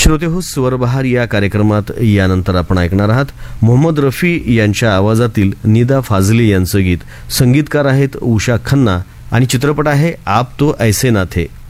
श्रोतेहो, स्वरबहार या कार्यक्रमात यानंतर आपण ऐकणार आहात मोहम्मद रफी यांच्या आवाजातील निदा फाजली यांचं गीत. संगीतकार आहेत उषा खन्ना आणि चित्रपट आहे आप तो ऐसे ना थे.